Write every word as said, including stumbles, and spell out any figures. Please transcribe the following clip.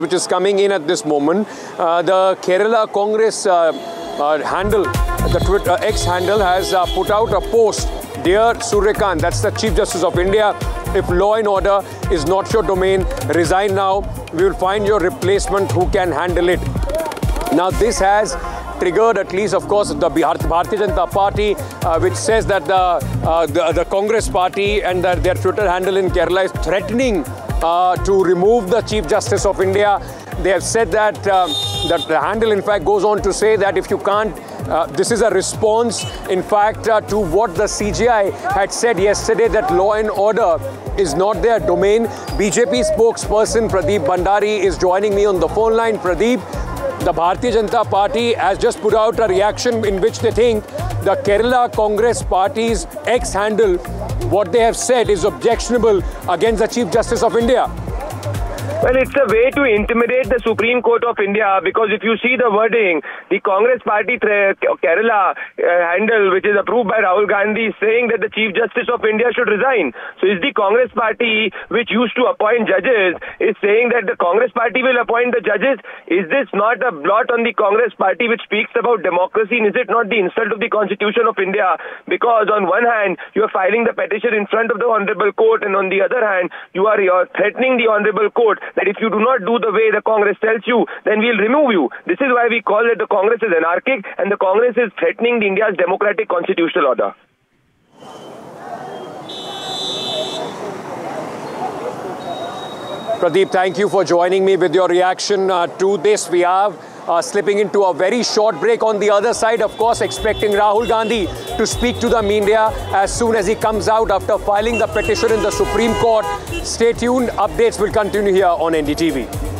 which is coming in at this moment. Uh, the Kerala Congress uh, uh, handle, the Twitter uh, X handle has uh, put out a post. Dear Suryakant, that's the Chief Justice of India. If law and order is not your domain, resign now. We will find your replacement who can handle it. Now this has triggered at least, of course, the Bharatiya Janata Party, uh, which says that the, uh, the, the Congress Party and the, their Twitter handle in Kerala is threatening uh, to remove the Chief Justice of India. They have said that, um, that the handle in fact goes on to say that if you can't, uh, this is a response in fact uh, to what the C J I had said yesterday, that law and order is not their domain. B J P spokesperson Pradeep Bhandari is joining me on the phone line. Pradeep, the Bharatiya Janata Party has just put out a reaction in which they think the Kerala Congress Party's X handle, what they have said is objectionable against the Chief Justice of India. Well, it's a way to intimidate the Supreme Court of India, because if you see the wording, the Congress Party Kerala uh, handle, which is approved by Rahul Gandhi, is saying that the Chief Justice of India should resign. So is the Congress Party, which used to appoint judges, is saying that the Congress Party will appoint the judges? Is this not a blot on the Congress Party which speaks about democracy? And is it not the insult of the Constitution of India? Because on one hand, you are filing the petition in front of the Honorable Court, and on the other hand, you are, you are threatening the Honorable Court that if you do not do the way the Congress tells you, then we'll remove you. This is why we call it the Congress is anarchic, and the Congress is threatening the India's democratic constitutional order. Pradeep, thank you for joining me with your reaction uh, to this. We are uh, slipping into a very short break. On the other side, of course, expecting Rahul Gandhi to speak to the media as soon as he comes out after filing the petition in the Supreme Court. Stay tuned. Updates will continue here on N D T V.